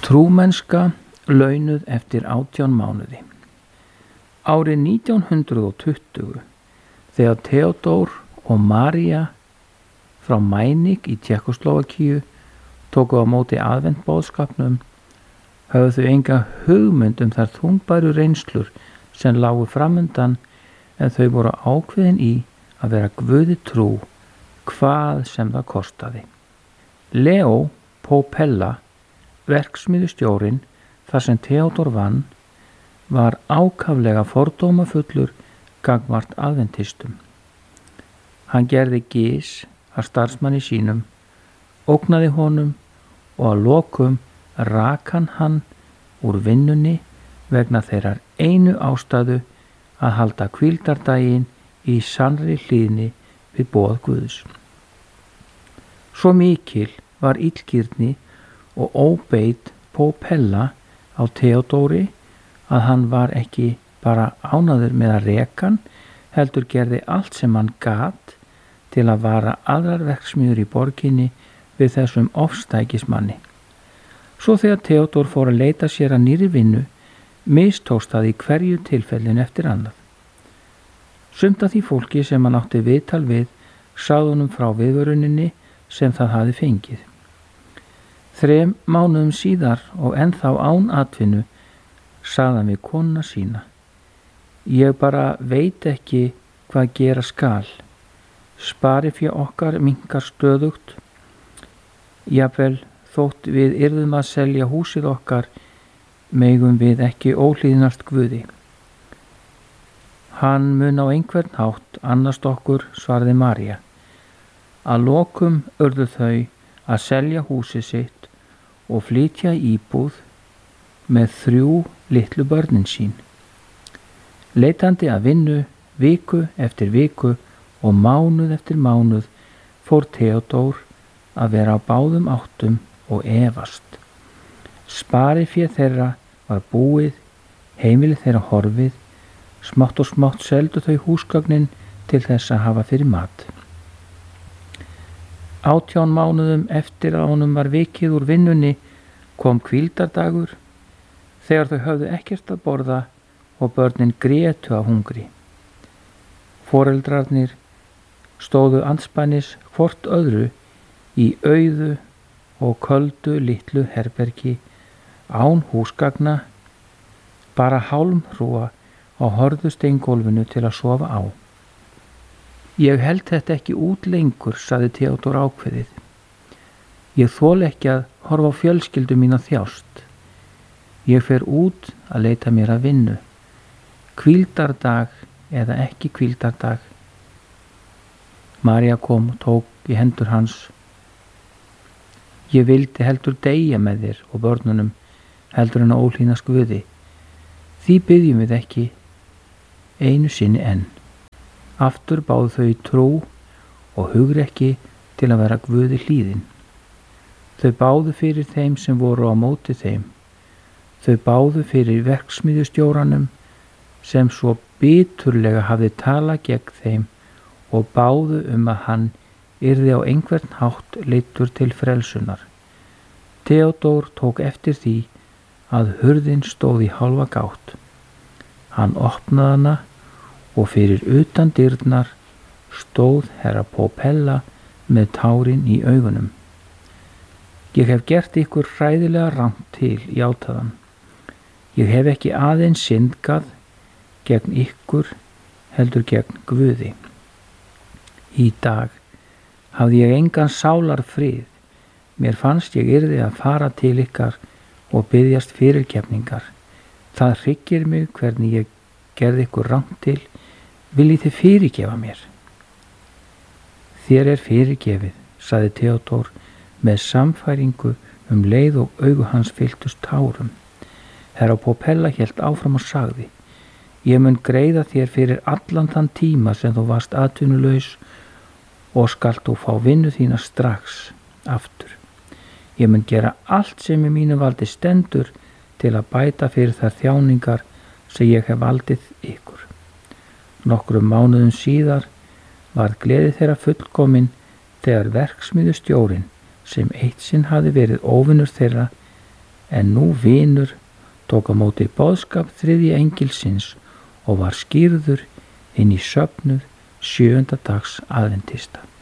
Trúmennska launuð eftir 18 mánuði. Árið 1920 þegar Theodór og María frá Mænik í Tékkóslóvakíu tóku á móti aðventboðskapnum höfðu þau enga hugmynd þær þungbæru reynslur sem lágu framundan, en þau voru ákveðin í að vera Guði trú hvað sem það kostaði. Leo Popella, verksmiðjustjórinn þar sem Theodór vann, var ákaflega fordómafullur gagnvart aðventistum. Hann gerði gys að starfsmanni sínum, ógnaði honum og að lokum rak hann úr vinnunni vegna þeirrar einu ástæðu að halda hvíldardaginn í sannri hlýðni við boð Guðs. Svo mikil var illgirni og óbeit Popella á Theodóri að hann var ekki bara ánægður með að reka hann, heldur gerði allt sem hann gat til að vara aðrar verksmiðjur í borginni við þessum ofstækismanni. Svo þegar Theodór fór að leita sér að nýrri vinnu, mistókst það í hverju tilfellin eftir annað. Sumt af því fólki sem hann átti viðtal við sagði honum frá viðvöruninni sem það hafi fengið. 3 mánuðum síðar og ennþá án atvinnu sagði hann við konuna sína: Ég bara veit ekki hvað gera skal. Sparifé okkar minnkar stöðugt. Jafnvel þótt við yrðum að selja húsið okkar, megum við ekki óhlýðnast Guði. Hann mun á einhvern hátt annast okkur, svaraði María. Að lokum urðu þau að selja húsið sitt og flytja í íbúð með 3 litlu börnin sín. Leitandi að vinnu viku eftir viku og mánuð eftir mánuð fór Theodór að vera á báðum áttum og efast. Sparifé þeirra var búið, heimili þeirra horfið, smátt og smátt seldu þau húsgögnin til þess að hafa fyrir mat. 18 mánuðum eftir að honum var vikið úr vinnunni kom hvíldardagur, þegar þau höfðu ekkert að borða og börnin grétu af hungri. Foreldrarnir stóðu andspænis hvort öðru í auðu og köldu litlu herbergi án húsgagna, bara hálmhrúga á hörðu steingólfinu til að sofa á. Ég held þetta ekki út lengur, sagði Theodór ákveðið. Ég þoli ekki að horfa á fjölskyldu mína þjást. Ég fer út að leita mér að vinnu. Hvíldardag eða ekki hvíldardag. María kom og tók í hendur hans. Ég vildi heldur deyja með þér og börnunum heldur en að óhlýðnast Guði. Því biðjum við ekki einu sinni enn. Aftur báðu þau trú og hugrekki til að vera Guði hlýðin. Þau báðu fyrir þeim sem voru á móti þeim. Þau báðu fyrir verksmiðjustjóranum sem svo biturlega hafði talað gegn þeim og báðu að hann yrði á einhvern hátt leiddur til frelsunar. Theodór tók eftir því að hurðin stóð í hálfa gátt. Hann opnaði hana og fyrir utan dyrnar stóð herra Popella með tárin í augunum. Ég hef gert ykkur hræðilega rangt til, játaði hann. Ég hef ekki aðeins syndgað gegn ykkur, heldur gegn Guði. Í dag hafði ég engan sálarfrið. Mér fannst ég yrði að fara til ykkar og biðjast fyrirgefningar. Það hryggir mig hvernig ég gerði ykkur rangt til. Viljið þið fyrirgefa mér? Þér er fyrirgefið, sagði Theodór með samfæringu leið og augu hans fylltust tárum. Herra Popella hélt áfram og sagði: Ég mun greiða þér fyrir allan þann tíma sem þú varst atvinnulaus og skalt þú fá vinnu þína strax aftur. Ég mun gera allt sem í mínu valdi stendur til að bæta fyrir þær þjáningar sem ég hef valdið ykkur. Nokkrum mánuðum síðar var gleði þeirra fullkomin þegar verksmiðjustjórinn, sem eitt sinn hafði verið óvinur þeirra, En nú vinur tók á móti boðskap þriðja engilsins og var skírður inn í söfnuð 7. dags aðventista.